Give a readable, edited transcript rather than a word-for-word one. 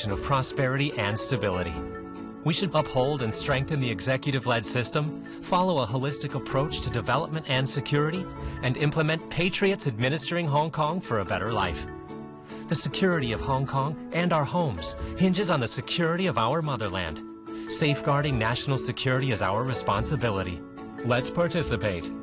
foundation of prosperity and stability. We should uphold and strengthen the executive-led system, follow a holistic approach to development and security, and implement patriots administering Hong Kong for a better life. The security of Hong Kong and our homes hinges on the security of our motherland. Safeguarding national security is our responsibility. Let's participate.